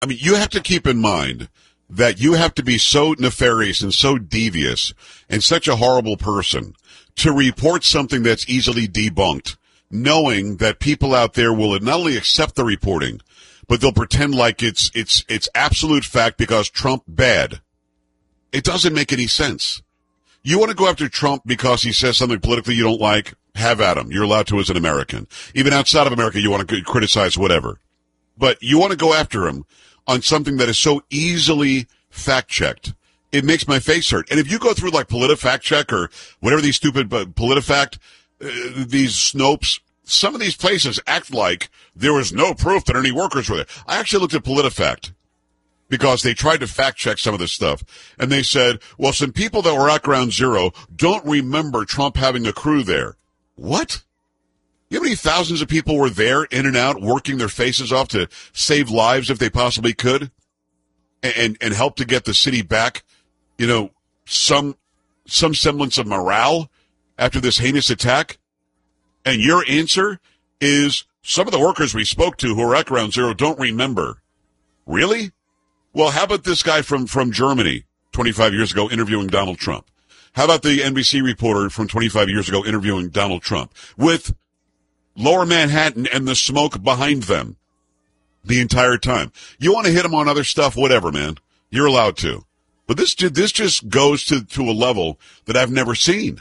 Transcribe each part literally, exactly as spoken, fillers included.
I mean, you have to keep in mind that you have to be so nefarious and so devious and such a horrible person to report something that's easily debunked, knowing that people out there will not only accept the reporting, but they'll pretend like it's it's it's absolute fact because Trump bad. It doesn't make any sense. You want to go after Trump because he says something politically you don't like? Have at him. You're allowed to as an American. Even outside of America, you want to criticize whatever. But you want to go after him on something that is so easily fact-checked. It makes my face hurt. And if you go through like PolitiFact or whatever these stupid uh, PolitiFact, uh, these Snopes, some of these places act like there was no proof that any workers were there. I actually looked at PolitiFact because they tried to fact-check some of this stuff. And they said, well, some people that were at Ground Zero don't remember Trump having a crew there. What? You know how many thousands of people were there, in and out, working their faces off to save lives if they possibly could, and and, and help to get the city back, you know, some some semblance of morale after this heinous attack? And your answer is some of the workers we spoke to who are at Ground Zero don't remember. Really? Well, how about this guy from, from Germany twenty-five years ago interviewing Donald Trump? How about the N B C reporter from twenty-five years ago interviewing Donald Trump with Lower Manhattan and the smoke behind them the entire time? You want to hit them on other stuff, whatever, man. You're allowed to. But this this just goes to, to a level that I've never seen.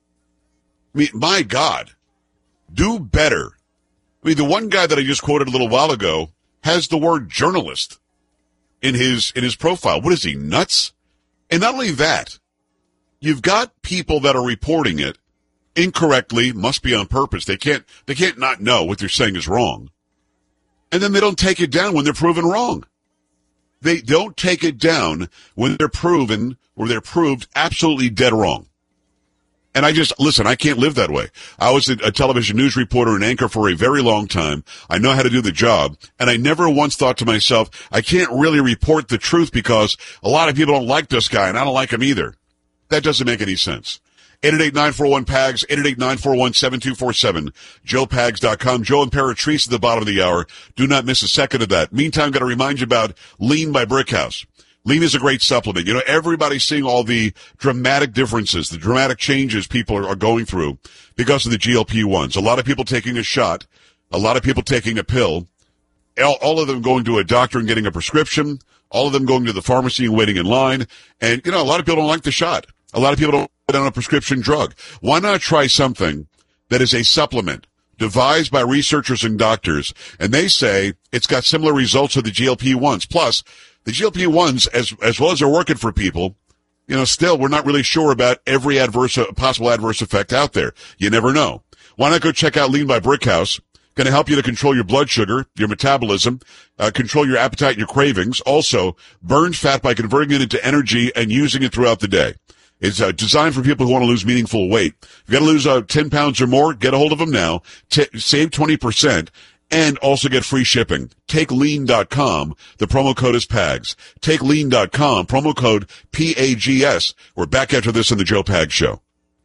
I mean, my God, do better. I mean, the one guy that I just quoted a little while ago has the word journalist in his in his profile. What is he, nuts? And not only that, you've got people that are reporting it incorrectly, must be on purpose. They can't they can't not know what they're saying is wrong. And then they don't take it down when they're proven wrong. They don't take it down when they're proven or they're proved absolutely dead wrong. And I just, listen, I can't live that way. I was a, a television news reporter and anchor for a very long time. I know how to do the job. And I never once thought to myself, I can't really report the truth because a lot of people don't like this guy and I don't like him either. That doesn't make any sense. eight eight eight, nine four one, P A G S, eight eight eight, nine four one, seven two four seven, joe pags dot com. Joe and Paratrice at the bottom of the hour. Do not miss a second of that. Meantime, got to remind you about Lean by Brickhouse. Lean is a great supplement. You know, everybody's seeing all the dramatic differences, the dramatic changes people are, are going through because of the G L P ones. A lot of people taking a shot, a lot of people taking a pill, all, all of them going to a doctor and getting a prescription, all of them going to the pharmacy and waiting in line. And, you know, a lot of people don't like the shot. A lot of people don't put on a prescription drug. Why not try something that is a supplement devised by researchers and doctors, and they say it's got similar results to the G L P ones. Plus, the G L P ones, as as well as they're working for people, you know, still we're not really sure about every adverse possible adverse effect out there. You never know. Why not go check out Lean by Brickhouse? Going to help you to control your blood sugar, your metabolism, uh, control your appetite and your cravings. Also, burn fat by converting it into energy and using it throughout the day. It's uh, designed for people who want to lose meaningful weight. If you got to lose uh, ten pounds or more, get a hold of them now. T- save twenty percent and also get free shipping. Take lean dot com. The promo code is P A G S. Take lean dot com. Promo code P A G S. We're back after this on the Joe Pags Show.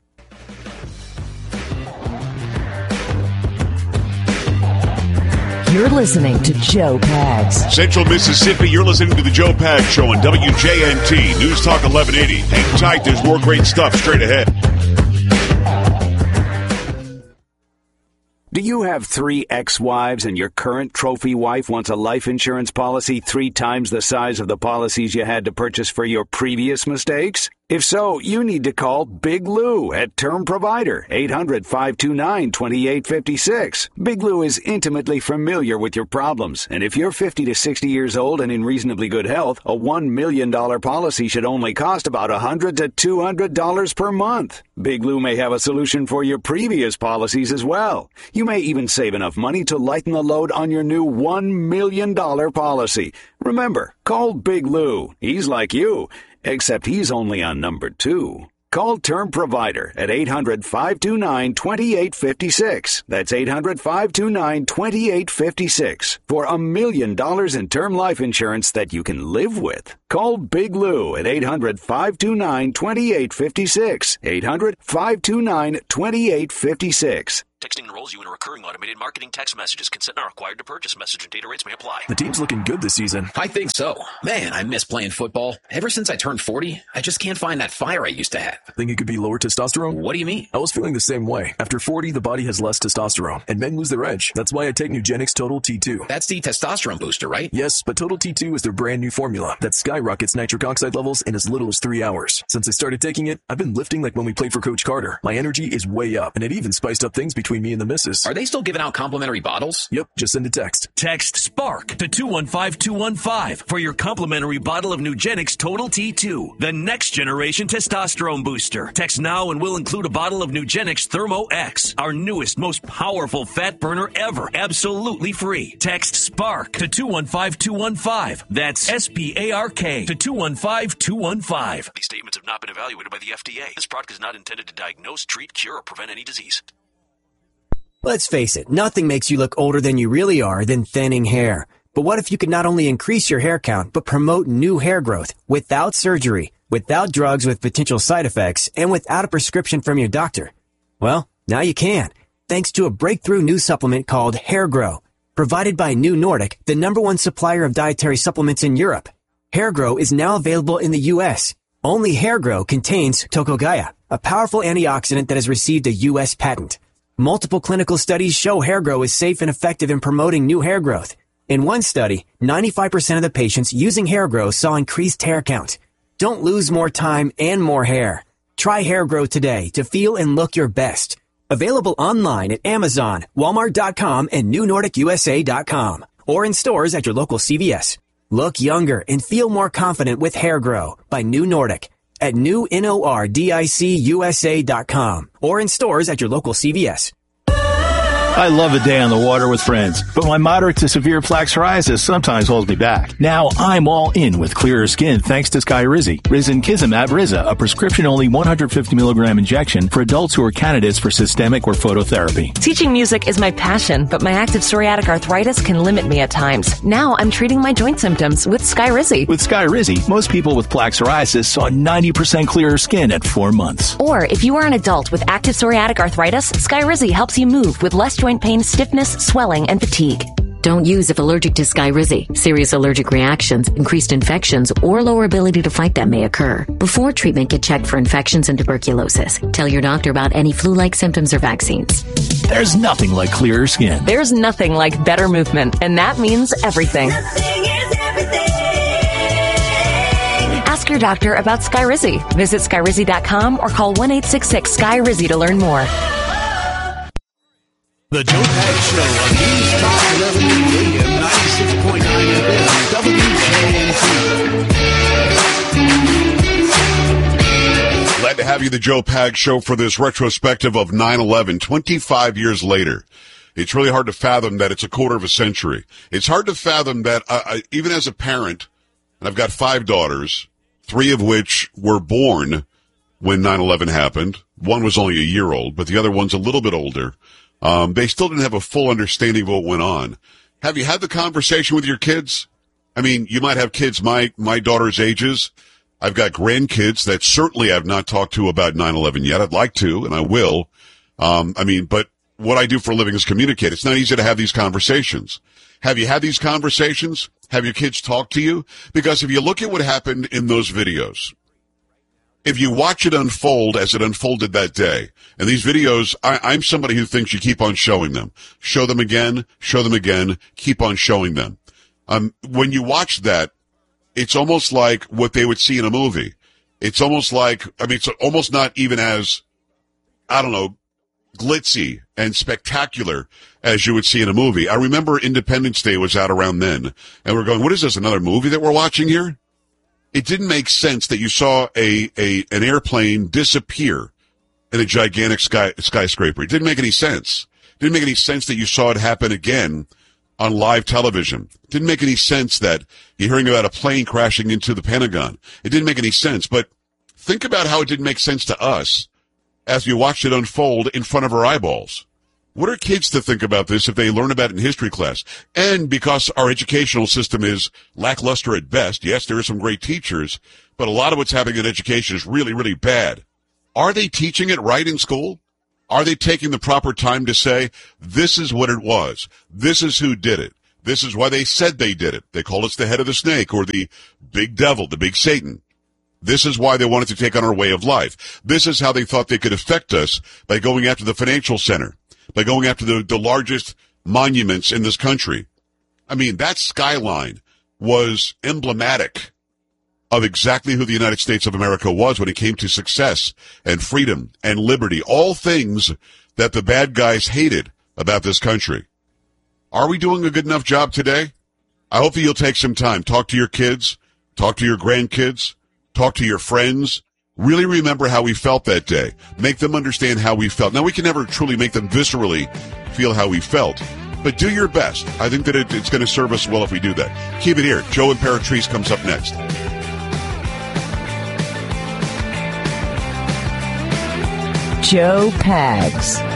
You're listening to Joe Pags. Central Mississippi, you're listening to the Joe Pags Show on W J N T, News Talk eleven eighty. Hang tight, there's more great stuff straight ahead. Do you have three ex-wives and your current trophy wife wants a life insurance policy three times the size of the policies you had to purchase for your previous mistakes? If so, you need to call Big Lou at Term Provider, eight hundred, five two nine, two eight five six. Big Lou is intimately familiar with your problems, and if you're fifty to sixty years old and in reasonably good health, a one million dollars policy should only cost about one hundred to two hundred dollars per month. Big Lou may have a solution for your previous policies as well. You may even save enough money to lighten the load on your new one million dollars policy. Remember, call Big Lou. He's like you, except he's only on number two. Call Term Provider at eight hundred, five two nine, two eight five six. That's eight hundred, five two nine, two eight five six for a million dollars in term life insurance that you can live with. Call Big Lou at eight hundred, five two nine, two eight five six. eight hundred, five two nine, two eight five six. Texting enrolls you in a recurring automated marketing text messages. Consent not required to purchase. Message and data rates may apply. The team's looking good this season. I think so. Man, I miss playing football. Ever since I turned forty, I just can't find that fire I used to have. Think it could be lower testosterone? What do you mean? I was feeling the same way. After forty, the body has less testosterone, and men lose their edge. That's why I take Nugenix Total T two. That's the testosterone booster, right? Yes, but Total T two is their brand new formula that skyrockets nitric oxide levels in as little as three hours. Since I started taking it, I've been lifting like when we played for Coach Carter. My energy is way up, and it even spiced up things between me and the missus. Are they still giving out complimentary bottles? Yep, just send a text. Text SPARK to two one five two one five for your complimentary bottle of Nugenix Total T two, the next generation testosterone booster. Text now and we'll include a bottle of Nugenix Thermo X, our newest, most powerful fat burner ever, absolutely free. Text SPARK to two one five two one five. That's S P A R K to two one five two one five. These statements have not been evaluated by the F D A. This product is not intended to diagnose, treat, cure, or prevent any disease. Let's face it, nothing makes you look older than you really are than thinning hair. But what if you could not only increase your hair count, but promote new hair growth without surgery, without drugs with potential side effects, and without a prescription from your doctor? Well, now you can, thanks to a breakthrough new supplement called Hair Grow, provided by New Nordic, the number one supplier of dietary supplements in Europe. Hair Grow is now available in the U S. Only Hair Grow contains Tocogaya, a powerful antioxidant that has received a U S patent. Multiple clinical studies show Hair Grow is safe and effective in promoting new hair growth. In one study, ninety-five percent of the patients using Hair Grow saw increased hair count. Don't lose more time and more hair. Try Hair Grow today to feel and look your best. Available online at Amazon, Walmart dot com, and New Nordic U S A dot com, or in stores at your local C V S. Look younger and feel more confident with Hair Grow by New Nordic at new nordic U S A dot com, or in stores at your local C V S. I love a day on the water with friends, but my moderate to severe plaque psoriasis sometimes holds me back. Now I'm all in with clearer skin thanks to Skyrizi. Risankizumab Riza, a prescription-only one hundred fifty milligram injection for adults who are candidates for systemic or phototherapy. Teaching music is my passion, but my active psoriatic arthritis can limit me at times. Now I'm treating my joint symptoms with Skyrizi. With Skyrizi, most people with plaque psoriasis saw ninety percent clearer skin at four months. Or if you are an adult with active psoriatic arthritis, Skyrizi helps you move with less joint pain, stiffness, swelling, and fatigue. Don't use if allergic to Skyrizi. Serious allergic reactions, increased infections, or lower ability to fight them may occur. Before treatment, get checked for infections and tuberculosis. Tell your doctor about any flu-like symptoms or vaccines. There's nothing like clearer skin. There's nothing like better movement, and that means everything. Nothing is everything. Ask your doctor about Skyrizi. Visit Skyrizi dot com or call one eight six six Sky Rizzi to learn more. The Joe Pags Show on News Talk eleven A M ninety-six point nine F M W A N T. Glad to have you, the Joe Pags Show, for this retrospective of nine eleven, twenty-five years later. It's really hard to fathom that it's a quarter of a century. It's hard to fathom that uh, I, even as a parent, and I've got five daughters, three of which were born when nine eleven happened. One was only a year old, but the other one's a little bit older. Um, they still didn't have a full understanding of what went on. Have you had the conversation with your kids? I mean, you might have kids my, my daughter's ages. I've got grandkids that certainly I've not talked to about nine eleven yet. I'd like to, and I will. Um, I mean, but what I do for a living is communicate. It's not easy to have these conversations. Have you had these conversations? Have your kids talked to you? Because if you look at what happened in those videos, if you watch it unfold as it unfolded that day, and these videos, I, I'm somebody who thinks you keep on showing them. Show them again, show them again, keep on showing them. Um, when you watch that, it's almost like what they would see in a movie. It's almost like, I mean, it's almost not even as, I don't know, glitzy and spectacular as you would see in a movie. I remember Independence Day was out around then, and we're going, what is this, another movie that we're watching here? It didn't make sense that you saw a, a an airplane disappear in a gigantic sky skyscraper. It didn't make any sense. It didn't make any sense that you saw it happen again on live television. It didn't make any sense that you're hearing about a plane crashing into the Pentagon. It didn't make any sense. But think about how it didn't make sense to us as we watched it unfold in front of our eyeballs. What are kids to think about this if they learn about it in history class? And because our educational system is lackluster at best, yes, there are some great teachers, but a lot of what's happening in education is really, really bad. Are they teaching it right in school? Are they taking the proper time to say, this is what it was, this is who did it, this is why they said they did it? They call us the head of the snake or the big devil, the big Satan. This is why they wanted to take on our way of life. This is how they thought they could affect us, by going after the financial center, by going after the, the largest monuments in this country. I mean, that skyline was emblematic of exactly who the United States of America was when it came to success and freedom and liberty, all things that the bad guys hated about this country. Are we doing a good enough job today? I hope that you'll take some time. Talk to your kids. Talk to your grandkids. Talk to your friends. Really remember how we felt that day. Make them understand how we felt. Now, we can never truly make them viscerally feel how we felt, but do your best. I think that it, it's going to serve us well if we do that. Keep it here. Joe Imperatrice comes up next. Joe Pags.